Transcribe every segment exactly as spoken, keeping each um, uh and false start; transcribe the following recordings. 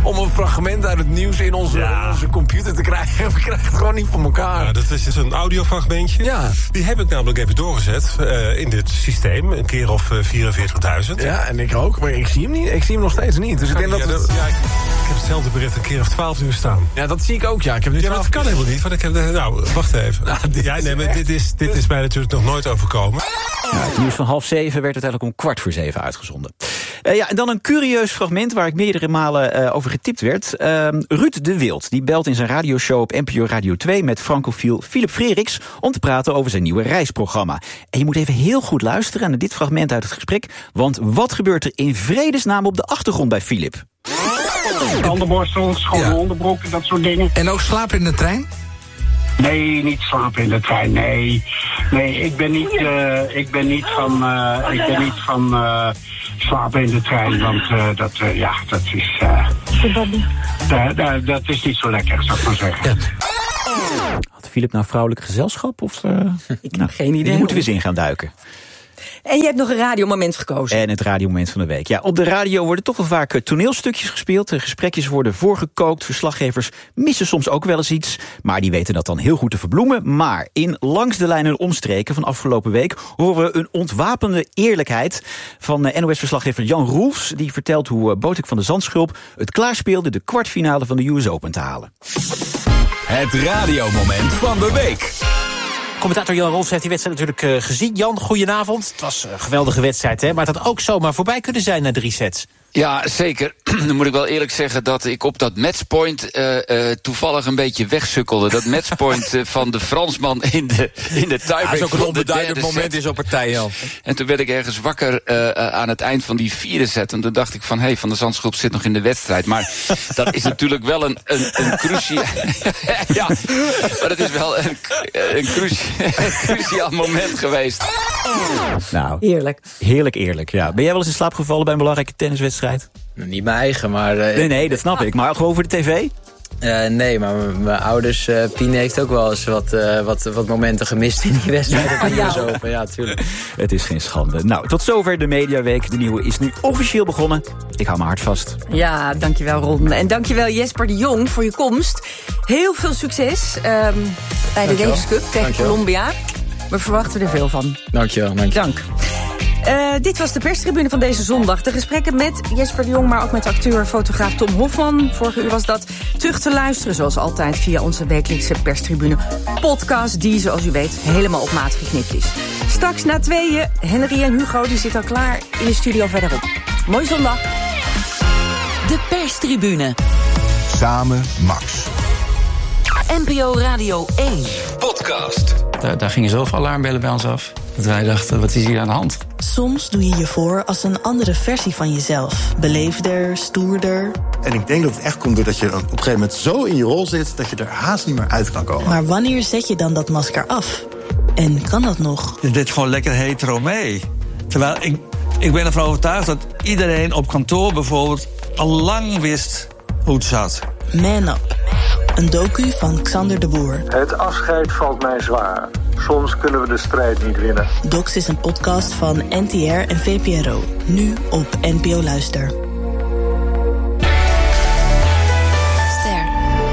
om een fragment uit het nieuws in onze, ja. in onze computer te krijgen. We krijgen het gewoon niet van elkaar. Ja, dat is dus een audiofragmentje. Ja. Die heb ik namelijk even doorgezet uh, in dit systeem. Een keer of uh, vierenveertigduizend. Ja, en ik ook. Maar ik zie hem niet. Ik zie hem nog steeds niet. Dus ik denk ja, dat dat, het... ja, ik, ik heb hetzelfde bericht een keer of twaalf uur staan. Ja, dat zie ik ook, ja. Ik heb nu ja, maar dat kan helemaal niet. Want ik heb, nou, wacht even. Nou, dit, ja, nee, maar dit, is, dit is mij natuurlijk nog nooit overkomen. Ja, het nieuws van half zeven werd uiteindelijk om kwart voor zeven uitgezonden. Uh, ja, en dan een curieus fragment waar ik meerdere malen uh, over getipt werd. Uh, Ruud de Wild die belt in zijn radioshow op N P O Radio twee... met francofiel Philip Freriks om te praten over zijn nieuwe reisprogramma. En je moet even heel goed luisteren naar dit fragment uit het gesprek. Want wat gebeurt er in vredesnaam op de achtergrond bij Philip? Tandenborstels, schone ja. onderbroeken, dat soort dingen. En ook slapen in de trein? Nee, niet slapen in de trein, nee. Nee, ik ben niet, uh, ik ben niet van, uh, ik ben niet van uh, slapen in de trein, want uh, dat, uh, ja, dat is, uh, da, da, dat is niet zo lekker, zou ik maar zeggen. Ja. Had Philip nou vrouwelijk gezelschap? Of, uh, ik heb nou, geen idee. Die moeten we eens in gaan duiken. En je hebt nog een radiomoment gekozen. En het radiomoment van de week. Ja, op de radio worden toch wel vaak toneelstukjes gespeeld. De gesprekjes worden voorgekookt. Verslaggevers missen soms ook wel eens iets. Maar die weten dat dan heel goed te verbloemen. Maar in Langs de Lijn en Omstreken van afgelopen week horen we een ontwapende eerlijkheid van N O S-verslaggever Jan Roelfs. Die vertelt hoe Botik van de Zandschulp het klaarspeelde de kwartfinale van de U S Open te halen. Het radiomoment van de week. Commentator Jan Roelfs heeft die wedstrijd natuurlijk uh, gezien. Jan, goedenavond. Het was een geweldige wedstrijd, hè? Maar het had ook zomaar voorbij kunnen zijn na drie sets. Ja, zeker. Dan moet ik wel eerlijk zeggen dat ik op dat matchpoint uh, uh, toevallig een beetje wegsukkelde. Dat matchpoint uh, van de Fransman in de, in de tiebreak. Dat is ook een onbeduidend moment in zo'n partij, Jan. En toen werd ik ergens wakker uh, uh, aan het eind van die vierde set. En toen dacht ik van, hé, hey, Van de Zandschulp zit nog in de wedstrijd. Maar dat is natuurlijk wel een, een, een cruciaal... ja, maar dat is wel een, een, cruci een cruciaal moment geweest. Nou, heerlijk. Heerlijk eerlijk, ja. Ben jij wel eens in slaap gevallen bij een belangrijke tenniswedstrijd? Niet mijn eigen, maar... Uh, nee, nee, dat snap ik. Maar gewoon voor de tv? Uh, nee, maar mijn ouders... Uh, Pien heeft ook wel eens wat, uh, wat, wat momenten gemist in die wedstrijd. Ja, ja. Zo open. Ja, tuurlijk. Het is geen schande. Nou, tot zover de Mediaweek. De nieuwe is nu officieel begonnen. Ik hou mijn hart vast. Ja, dankjewel Ron. En dankjewel Jesper de Jong voor je komst. Heel veel succes um, bij de Davis Cup tegen dankjewel. Colombia. We verwachten er veel van. Dankjewel. Dankjewel. Dank. Uh, dit was de perstribune van deze zondag. De gesprekken met Jesper de Jong, maar ook met acteur, fotograaf Tom Hofman. Vorige uur was dat terug te luisteren, zoals altijd, via onze wekelijkse perstribune podcast, die, zoals u weet, helemaal op maat geknipt is. Straks na tweeën, Henry en Hugo, die zitten al klaar in de studio verderop. Mooie zondag. De perstribune. Samen Max. N P O Radio één. Podcast. Daar, daar gingen zoveel alarmbellen bij ons af. Dat wij dachten, wat is hier aan de hand? Soms doe je je voor als een andere versie van jezelf. Beleefder, stoerder. En ik denk dat het echt komt doordat je op een gegeven moment zo in je rol zit dat je er haast niet meer uit kan komen. Maar wanneer zet je dan dat masker af? En kan dat nog? Je deed gewoon lekker hetero mee. Terwijl ik, ik ben ervan overtuigd dat iedereen op kantoor bijvoorbeeld al lang wist hoe het zat. Man Up. Een docu van Xander de Boer. Het afscheid valt mij zwaar. Soms kunnen we de strijd niet winnen. Docs is een podcast van N T R en V P R O. Nu op N P O Luister. Ster.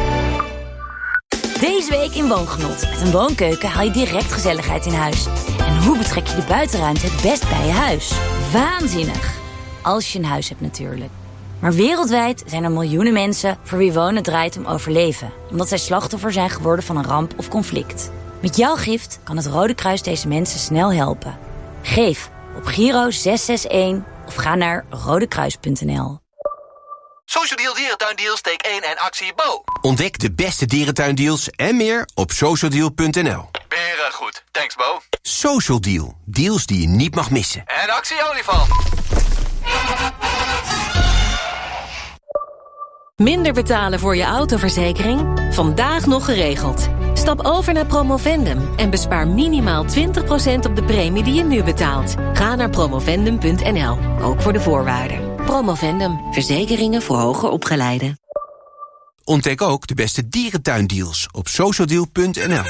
Deze week in Woongenot. Met een woonkeuken haal je direct gezelligheid in huis. En hoe betrek je de buitenruimte het best bij je huis? Waanzinnig. Als je een huis hebt natuurlijk. Maar wereldwijd zijn er miljoenen mensen voor wie wonen draait om overleven. Omdat zij slachtoffer zijn geworden van een ramp of conflict. Met jouw gift kan het Rode Kruis deze mensen snel helpen. Geef op Giro zes zes een of ga naar rodekruis punt n l. Social Deal Dierentuindeals, steek één en actie Bo. Ontdek de beste dierentuindeals en meer op social deal punt n l. Beren goed, thanks Bo. Social Deal, deals die je niet mag missen. En actie Olifant. Minder betalen voor je autoverzekering? Vandaag nog geregeld. Stap over naar Promovendum en bespaar minimaal twintig procent op de premie die je nu betaalt. Ga naar promovendum punt n l, ook voor de voorwaarden. Promovendum, verzekeringen voor hoger opgeleiden. Ontdek ook de beste dierentuindeals op social deal punt n l.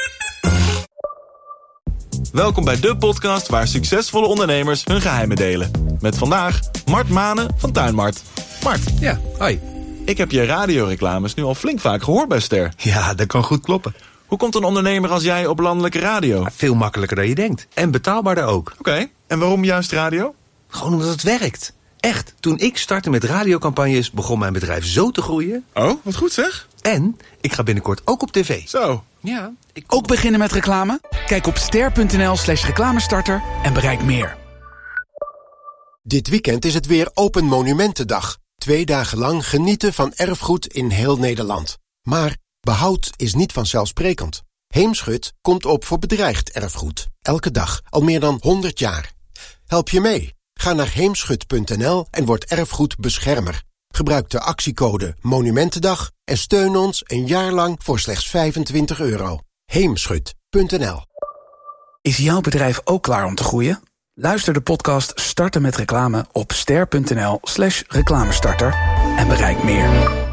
Welkom bij de podcast waar succesvolle ondernemers hun geheimen delen. Met vandaag Mart Manen van Tuinmart. Mart. Ja, hoi. Ik heb je radioreclames nu al flink vaak gehoord bij Ster. Ja, dat kan goed kloppen. Hoe komt een ondernemer als jij op landelijke radio? Veel makkelijker dan je denkt. En betaalbaarder ook. Oké, okay. En waarom juist radio? Gewoon omdat het werkt. Echt, toen ik startte met radiocampagnes begon mijn bedrijf zo te groeien. Oh, wat goed zeg. En ik ga binnenkort ook op tv. Zo. Ja. Ik... Ook beginnen met reclame? Kijk op ster.nl slash reclamestarter en bereik meer. Dit weekend is het weer Open Monumentendag. Twee dagen lang genieten van erfgoed in heel Nederland. Maar behoud is niet vanzelfsprekend. Heemschut komt op voor bedreigd erfgoed. Elke dag, al meer dan honderd jaar. Help je mee? Ga naar heemschut punt n l en word erfgoedbeschermer. Gebruik de actiecode Monumentendag en steun ons een jaar lang voor slechts vijfentwintig euro. heemschut punt n l. Is jouw bedrijf ook klaar om te groeien? Luister de podcast Starten met Reclame op ster.nl slash reclamestarter en bereik meer.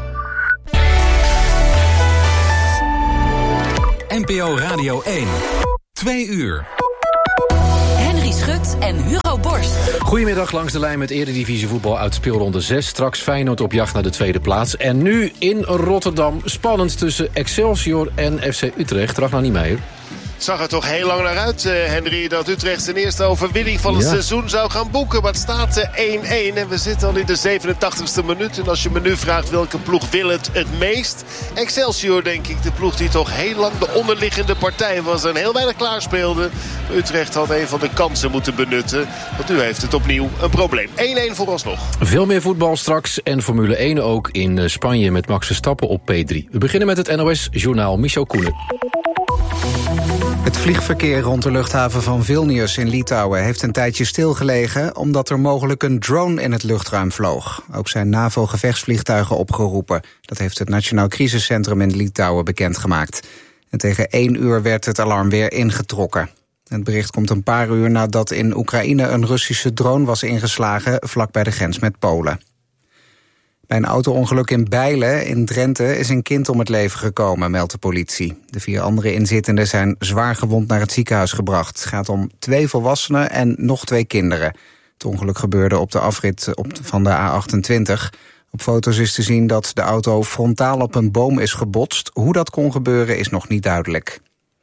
N P O Radio één. Twee uur. Henry Schut en Hugo Borst. Goedemiddag, langs de lijn met Eredivisie voetbal uit speelronde zes. Straks Feyenoord op jacht naar de tweede plaats. En nu in Rotterdam spannend tussen Excelsior en F C Utrecht. Ragnar Niemeyer. Zag er toch heel lang naar uit, uh, Henry, dat Utrecht zijn eerste overwinning van het ja. seizoen zou gaan boeken. Maar het staat één-één en we zitten al in de zevenentachtigste minuut. En als je me nu vraagt welke ploeg wil het het meest? Excelsior, denk ik. De ploeg die toch heel lang de onderliggende partij was en heel weinig klaarspeelde. Utrecht had een van de kansen moeten benutten. Want nu heeft het opnieuw een probleem. één-één vooralsnog. Veel meer voetbal straks en Formule één ook in Spanje met Max Verstappen op P drie. We beginnen met het N O S-journaal Michel Koenen. Het vliegverkeer rond de luchthaven van Vilnius in Litouwen heeft een tijdje stilgelegen omdat er mogelijk een drone in het luchtruim vloog. Ook zijn NAVO-gevechtsvliegtuigen opgeroepen. Dat heeft het Nationaal Crisiscentrum in Litouwen bekendgemaakt. En tegen één uur werd het alarm weer ingetrokken. Het bericht komt een paar uur nadat in Oekraïne een Russische drone was ingeslagen vlak bij de grens met Polen. Bij een auto-ongeluk in Bijlen in Drenthe is een kind om het leven gekomen, meldt de politie. De vier andere inzittenden zijn zwaar gewond naar het ziekenhuis gebracht. Het gaat om twee volwassenen en nog twee kinderen. Het ongeluk gebeurde op de afrit op van de A achtentwintig. Op foto's is te zien dat de auto frontaal op een boom is gebotst. Hoe dat kon gebeuren is nog niet duidelijk.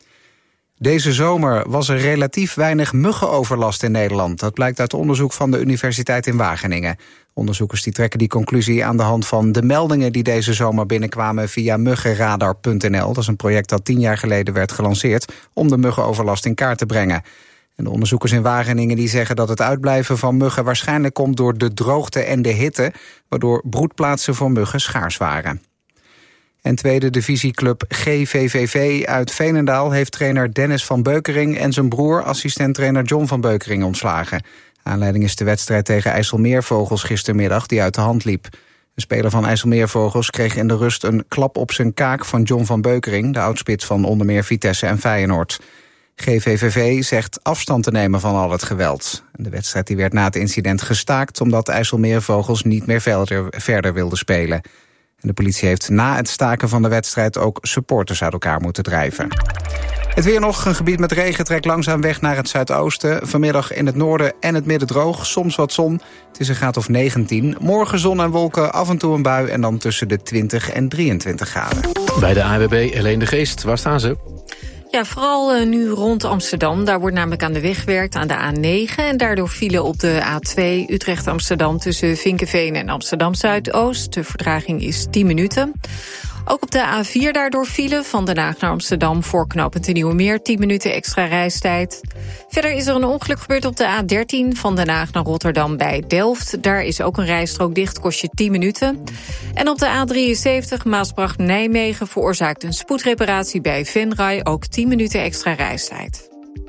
Deze zomer was er relatief weinig muggenoverlast in Nederland. Dat blijkt uit onderzoek van de Universiteit in Wageningen. Onderzoekers die trekken die conclusie aan de hand van de meldingen die deze zomer binnenkwamen via muggenradar punt n l. Dat is een project dat tien jaar geleden werd gelanceerd om de muggenoverlast in kaart te brengen. En de onderzoekers in Wageningen die zeggen dat het uitblijven van muggen waarschijnlijk komt door de droogte en de hitte, waardoor broedplaatsen voor muggen schaars waren. En tweede divisieclub G V V V uit Veenendaal heeft trainer Dennis van Beukering en zijn broer assistent-trainer John van Beukering ontslagen. Aanleiding is de wedstrijd tegen IJsselmeervogels gistermiddag die uit de hand liep. De speler van IJsselmeervogels kreeg in de rust een klap op zijn kaak van John van Beukering, de oudspits van onder meer Vitesse en Feyenoord. G V V V zegt afstand te nemen van al het geweld. De wedstrijd die werd na het incident gestaakt omdat IJsselmeervogels niet meer verder, verder wilden spelen. En de politie heeft na het staken van de wedstrijd ook supporters uit elkaar moeten drijven. Het weer nog, een gebied met regen trekt langzaam weg naar het zuidoosten. Vanmiddag in het noorden en het midden droog, soms wat zon. Het is een graad of negentien. Morgen zon en wolken, af en toe een bui en dan tussen de twintig en drieëntwintig graden. Bij de A N W B Helene de Geest, waar staan ze? Ja, vooral uh, nu rond Amsterdam. Daar wordt namelijk aan de weg gewerkt, aan de A negen. En daardoor vielen op de A twee Utrecht-Amsterdam tussen Vinkenveen en Amsterdam-Zuidoost. De vertraging is tien minuten. Ook op de A vier daardoor file van Den Haag naar Amsterdam voor knooppunt de Nieuwe Meer. tien minuten extra reistijd. Verder is er een ongeluk gebeurd op de A dertien van Den Haag naar Rotterdam bij Delft. Daar is ook een rijstrook dicht, kost je tien minuten. En op de A drieënzeventig Maasbracht-Nijmegen veroorzaakt een spoedreparatie bij Venray. Ook tien minuten extra reistijd.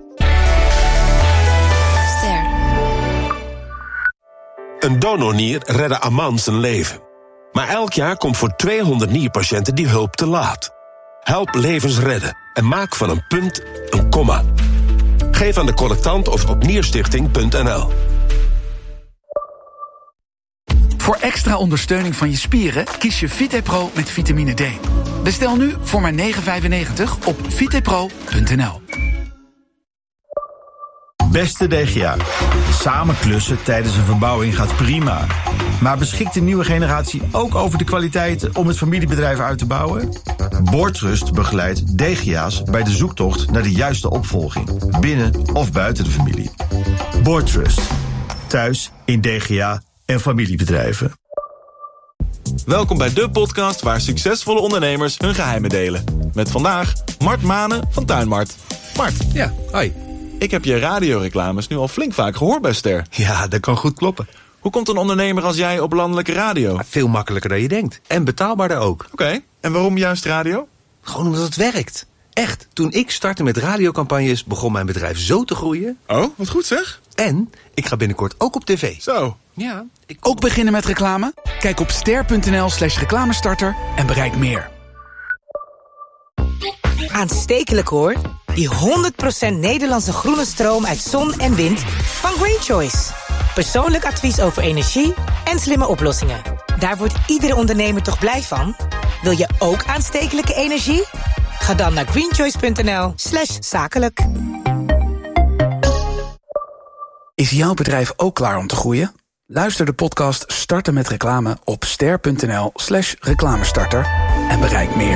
Ster. Een donornier redde Aman zijn leven. Maar elk jaar komt voor tweehonderd nierpatiënten die hulp te laat. Help levens redden en maak van een punt een komma. Geef aan de collectant of op nierstichting punt n l. Voor extra ondersteuning van je spieren kies je VitePro met vitamine D. Bestel nu voor maar negen vijfennegentig op vitepro punt n l. Beste D G A, samen klussen tijdens een verbouwing gaat prima. Maar beschikt de nieuwe generatie ook over de kwaliteiten om het familiebedrijf uit te bouwen? Boordtrust begeleidt D G A's bij de zoektocht naar de juiste opvolging, binnen of buiten de familie. Boordtrust. Thuis in D G A en familiebedrijven. Welkom bij de podcast waar succesvolle ondernemers hun geheimen delen. Met vandaag Mart Manen van Tuinmart. Mart. Ja, hoi. Ik heb je radioreclames nu al flink vaak gehoord bij Ster. Ja, dat kan goed kloppen. Hoe komt een ondernemer als jij op landelijke radio? Veel makkelijker dan je denkt. En betaalbaarder ook. Oké, okay. En waarom juist radio? Gewoon omdat het werkt. Echt, toen ik startte met radiocampagnes begon mijn bedrijf zo te groeien. Oh, wat goed zeg. En ik ga binnenkort ook op tv. Zo. Ja. Ik... Ook beginnen met reclame? Kijk op ster.nl slash reclamestarter en bereik meer. Aanstekelijk hoor. Die honderd procent Nederlandse groene stroom uit zon en wind van Green Choice. Persoonlijk advies over energie en slimme oplossingen. Daar wordt iedere ondernemer toch blij van? Wil je ook aanstekelijke energie? Ga dan naar greenchoice.nl slash zakelijk. Is jouw bedrijf ook klaar om te groeien? Luister de podcast Starten met Reclame op ster.nl slash reclamestarter en bereik meer.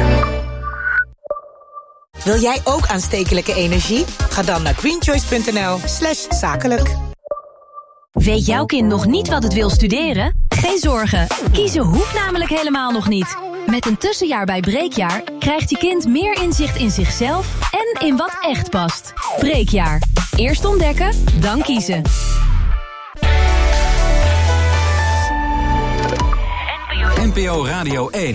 Wil jij ook aanstekelijke energie? Ga dan naar greenchoice.nl slash zakelijk. Weet jouw kind nog niet wat het wil studeren? Geen zorgen, kiezen hoeft namelijk helemaal nog niet. Met een tussenjaar bij Breekjaar krijgt je kind meer inzicht in zichzelf en in wat echt past. Breekjaar. Eerst ontdekken, dan kiezen. N P O Radio één.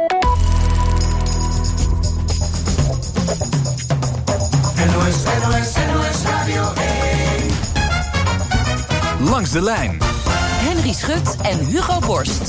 N O S, N O S, N O S Radio één. Langs de lijn. Henry Schut en Hugo Borst.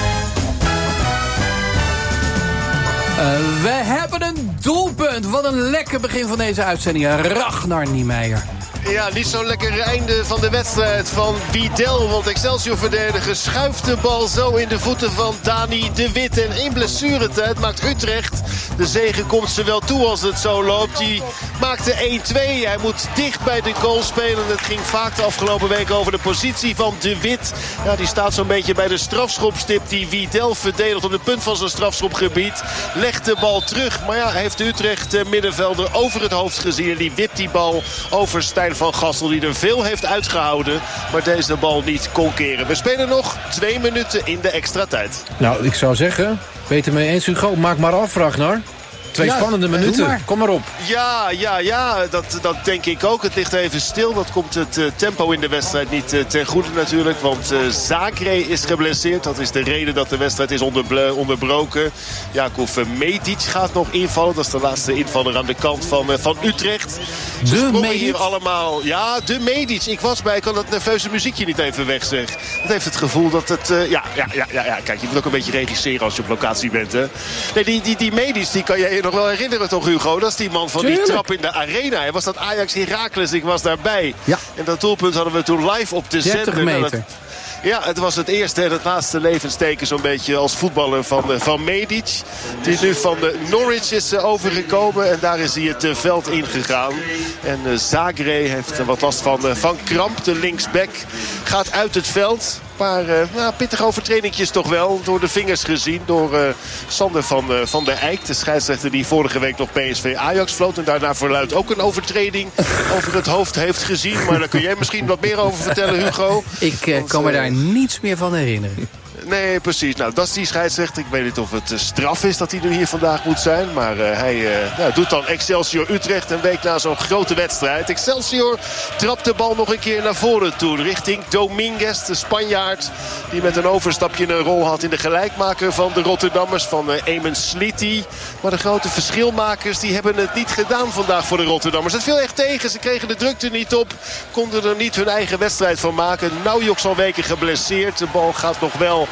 Uh, we hebben een doelpunt. Wat een lekker begin van deze uitzending. Ragnar Niemeyer. Ja, niet zo'n lekker einde van de wedstrijd van Wiedel. Want Excelsior-verdediger schuift de bal zo in de voeten van Dani de Wit. En in blessuretijd maakt Utrecht. De zege komt ze wel toe als het zo loopt. Die maakte één twee. Hij moet dicht bij de goal spelen. Het ging vaak de afgelopen week over de positie van de Wit. Ja, die staat zo'n beetje bij de strafschopstip. Die Wiedel verdedigt op de punt van zijn strafschopgebied. Legt de bal terug. Maar ja, heeft Utrecht de middenvelder over het hoofd gezien. En die wipt die bal over Stijn van Gassel, die er veel heeft uitgehouden, maar deze bal niet kon keren. We spelen nog twee minuten in de extra tijd. Nou, ik zou zeggen, beter mee eens Hugo, maak maar af, Ragnar. Twee ja, spannende minuten, maar. Kom maar op. Ja, ja, ja, dat, dat denk ik ook. Het ligt even stil. Dat komt het uh, tempo in de wedstrijd niet uh, ten goede natuurlijk. Want uh, Zagré is geblesseerd. Dat is de reden dat de wedstrijd is onderble- onderbroken. Jakov Medic gaat nog invallen. Dat is de laatste invaller aan de kant van, uh, van Utrecht. Ze de sprongen Medic? hier allemaal. Ja, de Medic. Ik was bij. Ik kan dat nerveuze muziekje niet even weg, zeg. Het heeft het gevoel dat het... Uh, ja, ja, ja, ja, ja, kijk, je moet ook een beetje regisseren als je op locatie bent, hè. Nee, die, die, die Medic, die kan je je nog wel herinneren toch, Hugo? Dat is die man van Tuurlijk. die trap in de arena. Hij was dat Ajax Heracles, ik was daarbij. Ja. En dat doelpunt hadden we toen live op de zender. dertig meter. Ja, het was het eerste en het laatste levensteken zo'n beetje als voetballer van, van Medic. Die nu van de Norwich is overgekomen en daar is hij het veld ingegaan. En uh, Zagré heeft wat last van, uh, van kramp. De linksback gaat uit het veld. Een paar uh, nou, pittige overtredingjes toch wel. Door de vingers gezien. Door uh, Sander van, uh, van der Eyck. De scheidsrechter die vorige week nog P S V Ajax floot. En daarna verluidt ook een overtreding over het hoofd heeft gezien. Maar daar kun jij misschien wat meer over vertellen, Hugo. Ik uh, Want, kan me uh, daar niets meer van herinneren. Nee, precies. Nou, dat is die scheidsrechter. Ik weet niet of het uh, straf is dat hij er hier vandaag moet zijn. Maar uh, hij uh, nou, doet dan Excelsior Utrecht een week na zo'n grote wedstrijd. Excelsior trapt de bal nog een keer naar voren toe. Richting Dominguez, de Spanjaard. Die met een overstapje een rol had in de gelijkmaker van de Rotterdammers. Van uh, Eamon Sliti. Maar de grote verschilmakers die hebben het niet gedaan vandaag voor de Rotterdammers. Het viel echt tegen. Ze kregen de drukte niet op. Konden er niet hun eigen wedstrijd van maken. Naujok al weken geblesseerd. De bal gaat nog wel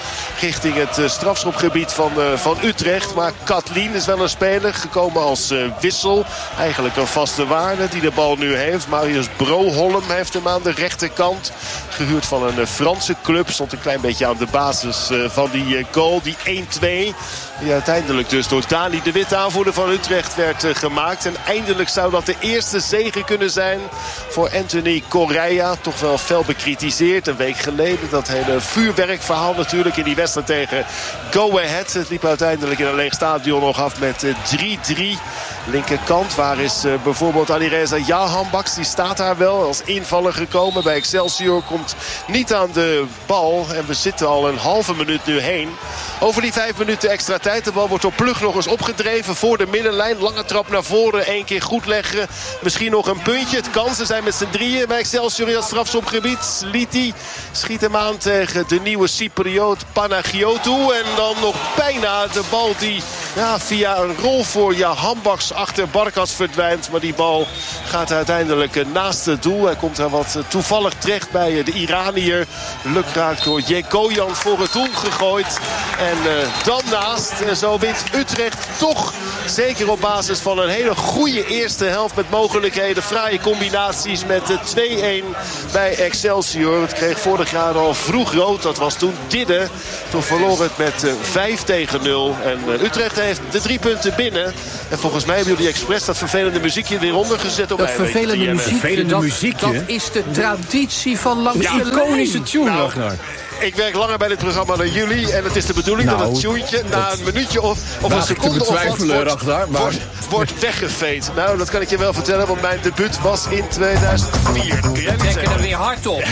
richting het uh, strafschopgebied van, uh, van Utrecht. Maar Katlin is wel een speler gekomen als uh, wissel. Eigenlijk een vaste waarde die de bal nu heeft. Marius Broholm heeft hem aan de rechterkant. Gehuurd van een uh, Franse club. Stond een klein beetje aan de basis uh, van die uh, goal. Die één twee. Die uiteindelijk dus door Dani de Wit, aanvoerder van Utrecht, werd uh, gemaakt. En eindelijk zou dat de eerste zege kunnen zijn voor Anthony Correa. Toch wel fel bekritiseerd een week geleden. Dat hele vuurwerkverhaal natuurlijk in die wedstrijd tegen Go Ahead. Het liep uiteindelijk in een leeg stadion nog af met uh, drie drie. Linkerkant, waar is uh, bijvoorbeeld Alireza Jahanbaks. Die staat daar wel als invaller gekomen. Bij Excelsior komt niet aan de bal. En we zitten al een halve minuut nu heen. Over die vijf minuten extra tijd. De bal wordt door Plug nog eens opgedreven voor de middenlijn. Lange trap naar voren. Eén keer goed leggen. Misschien nog een puntje. Het kan. Ze zijn met z'n drieën bij Excelsior in het strafschopgebied. Liti schiet hem aan tegen de nieuwe Cypriot Panagiotou. En dan nog bijna de bal die ja, via een rol voor Jahanbaks achter Barkas verdwijnt. Maar die bal gaat uiteindelijk naast het doel. Hij komt er wat toevallig terecht bij de Iranier. Luk raakt door Jekoyan voor het doel gegooid. En uh, dan naast. En zo wint Utrecht toch. Zeker op basis van een hele goede eerste helft. Met mogelijkheden. Fraaie combinaties met de twee-een bij Excelsior. Het kreeg vorig jaar al vroeg rood. Dat was toen Didde. Toen verloor het met uh, vijf tegen nul. En uh, Utrecht heeft de drie punten binnen. En volgens mij hebben jullie expres dat vervelende muziekje weer ondergezet. Op dat vervelende muziekje, vervelende dat, muziekje, dat is de traditie van langs ja, de iconische tune. Nou, ik werk langer bij dit programma dan jullie. En het is de bedoeling nou, dat het tuentje na een minuutje of, of een seconde of wat wordt, daar, maar... wordt, wordt weggeveed. Nou, dat kan ik je wel vertellen, want mijn debuut was in tweeduizend vier. Dat kun jij niet zeggen. Er weer hard op.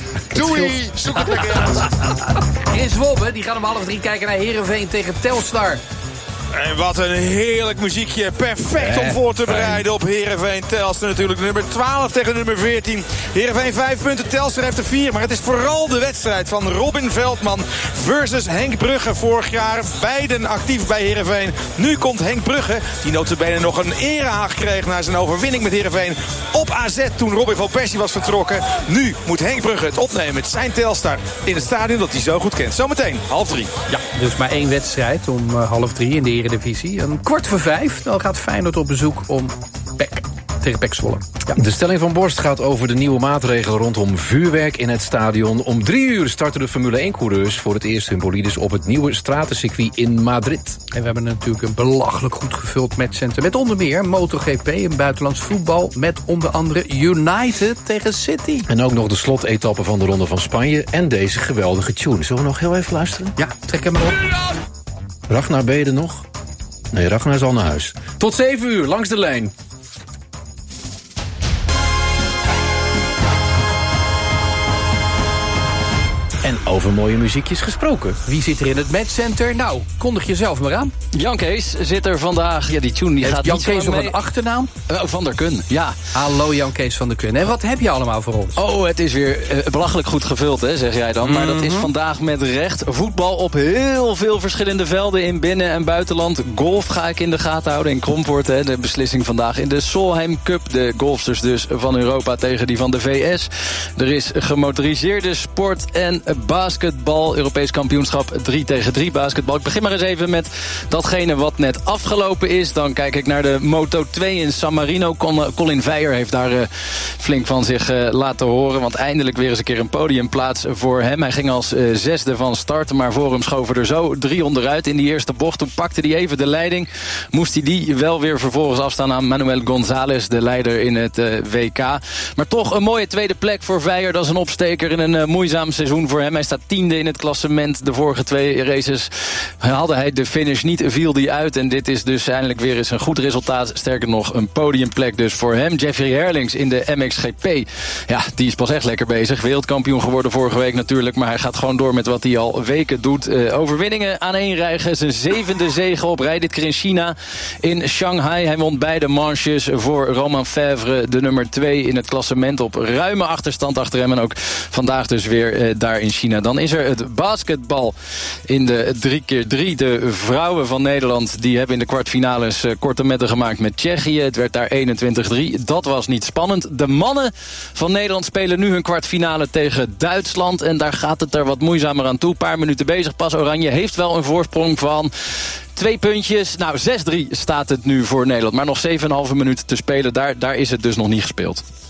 Doei, zoek het lekker uit. Chris Wobbe, die gaat om half drie kijken naar Heerenveen tegen Telstar. En wat een heerlijk muziekje. Perfect om voor te bereiden op Heerenveen Telstar natuurlijk. Nummer twaalf tegen nummer veertien. Heerenveen vijf punten, Telstar heeft er vier. Maar het is vooral de wedstrijd van Robin Veldman versus Henk Brugge. Vorig jaar beiden actief bij Heerenveen. Nu komt Henk Brugge, die notabene nog een erehaag kreeg na zijn overwinning met Heerenveen op A Z toen Robin van Persie was vertrokken. Nu moet Henk Brugge het opnemen met zijn Telstar in het stadion dat hij zo goed kent. Zometeen half drie. Ja, dus maar één wedstrijd om uh, half drie in de Eredivisie. Een kwart voor vijf, dan gaat Feyenoord op bezoek om P E C tegen P E C Zwolle. Ja. De stelling van Borst gaat over de nieuwe maatregelen rondom vuurwerk in het stadion. Om drie uur starten de Formule één-coureurs voor het eerst hun bolides op het nieuwe stratencircuit in Madrid. En we hebben natuurlijk een belachelijk goed gevuld matchcenter met onder meer MotoGP en buitenlands voetbal met onder andere United tegen City. En ook nog de slotetappe van de Ronde van Spanje en deze geweldige tune. Zullen we nog heel even luisteren? Ja, trek hem maar op. Ragnar, ben je er nog? Nee, Ragnar is al naar huis. Tot zeven uur, langs de lijn. En over mooie muziekjes gesproken. Wie zit er in het matchcenter? Nou, kondig jezelf maar aan. Jan Kees zit er vandaag. Ja, die tune die Heeft gaat Jan niet Kees zo nog mee. een achternaam? Oh, Van der Kun, ja. Hallo Jan Kees van der Kun. En wat heb je allemaal voor ons? Oh, het is weer uh, belachelijk goed gevuld, hè, zeg jij dan. Mm-hmm. Maar dat is vandaag met recht. Voetbal op heel veel verschillende velden in binnen- en buitenland. Golf ga ik in de gaten houden in Kromvoort. Hè, de beslissing vandaag in de Solheim Cup. De golfsters dus van Europa tegen die van de V S. Er is gemotoriseerde sport en basketbal. Europees kampioenschap drie tegen drie basketbal. Ik begin maar eens even met datgene wat net afgelopen is. Dan kijk ik naar de Moto twee in San Marino. Colin Veijer heeft daar uh, flink van zich uh, laten horen. Want eindelijk weer eens een keer een podiumplaats voor hem. Hij ging als uh, zesde van start. Maar voor hem schoven er zo drie onderuit in die eerste bocht. Toen pakte hij even de leiding. Moest hij die wel weer vervolgens afstaan aan Manuel González, de leider in het uh, W K. Maar toch een mooie tweede plek voor Veijer. Dat is een opsteker in een uh, moeizaam seizoen voor hem. Hij staat tiende in het klassement. De vorige twee races haalde hij de finish niet, viel die uit. En dit is dus eindelijk weer eens een goed resultaat. Sterker nog, een podiumplek dus voor hem. Jeffrey Herlings in de M X G P. Ja, die is pas echt lekker bezig. Wereldkampioen geworden vorige week natuurlijk. Maar hij gaat gewoon door met wat hij al weken doet. Uh, overwinningen aan één rijgen. Zijn zevende zege op rij. Dit keer in China. In Shanghai. Hij won beide manches voor Romain Fèvre. De nummer twee in het klassement op ruime achterstand achter hem. En ook vandaag dus weer uh, daar in China brengen. Dan is er het basketbal in de drie keer drie. De vrouwen van Nederland die hebben in de kwartfinales korte metten gemaakt met Tsjechië. Het werd daar eenentwintig drie. Dat was niet spannend. De mannen van Nederland spelen nu hun kwartfinale tegen Duitsland. En daar gaat het er wat moeizamer aan toe. Een paar minuten bezig pas. Oranje heeft wel een voorsprong van twee puntjes. Nou, zes drie staat het nu voor Nederland. Maar nog zeven komma vijf minuten te spelen. Daar, daar is het dus nog niet gespeeld.